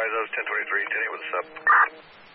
Enterprise, that was 1023, 10 with a sub.